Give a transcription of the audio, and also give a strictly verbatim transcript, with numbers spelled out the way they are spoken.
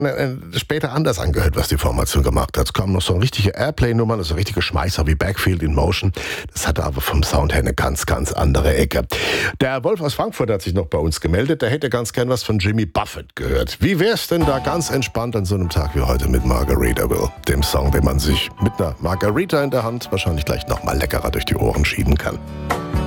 später anders angehört, was die Formation gemacht hat. Es kamen noch so richtige Airplay-Nummern, also richtige Schmeißer wie Backfield in Motion. Das hatte aber vom Sound her eine ganz, ganz andere Ecke. Der Wolf aus Frankfurt hat sich noch bei uns gemeldet. Der hätte ganz gern was von Jimmy Buffett gehört. Wie wär's denn da ganz entspannt an so einem Tag wie heute mit Margaritaville? Dem Song, den man sich mit einer Margarita in der Hand wahrscheinlich gleich noch mal leckerer durch die Ohren schieben kann.